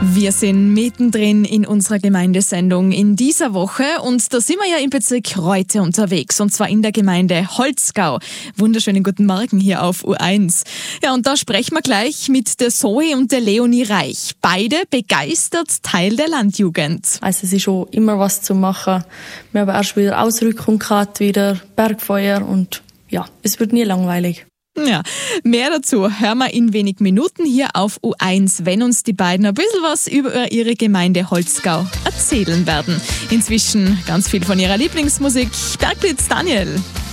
Wir sind mittendrin in unserer Gemeindesendung in dieser Woche und da sind wir ja im Bezirk Reute unterwegs und zwar in der Gemeinde Holzgau. Wunderschönen guten Morgen hier auf U1. Ja, und da sprechen wir gleich mit der Zoe und der Leonie Reich. Beide begeistert Teil der Landjugend. Also es ist schon immer was zu machen. Wir haben erst wieder Ausrückung gehabt, wieder Bergfeuer und ja, es wird nie langweilig. Ja, mehr dazu hören wir in wenig Minuten hier auf U1, wenn uns die beiden ein bisschen was über ihre Gemeinde Holzgau erzählen werden. Inzwischen ganz viel von ihrer Lieblingsmusik. Bergblitz Daniel.